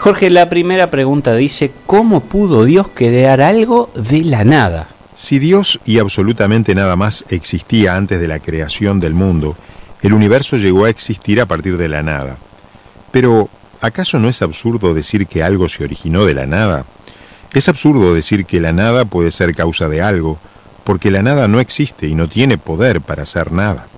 Jorge, la primera pregunta dice, ¿cómo pudo Dios crear algo de la nada? Si Dios y absolutamente nada más existía antes de la creación del mundo, el universo llegó a existir a partir de la nada. Pero, ¿acaso no es absurdo decir que algo se originó de la nada? Es absurdo decir que la nada puede ser causa de algo, porque la nada no existe y no tiene poder para hacer nada.